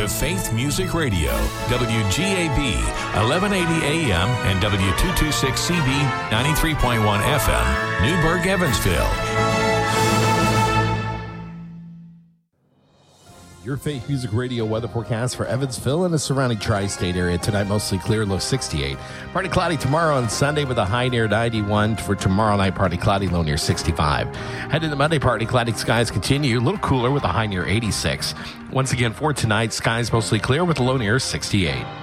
to Faith Music Radio, WGAB, 1180 AM and W226CB, 93.1 FM, Newburgh, Evansville. Your Faith Music Radio weather forecast for Evansville and the surrounding tri-state area. Tonight, mostly clear, low 68. Partly cloudy tomorrow and Sunday with a high near 91. For tomorrow night, partly cloudy, low near 65. Heading to Monday, partly cloudy skies continue. A little cooler with a high near 86. Once again, for tonight, skies mostly clear with a low near 68.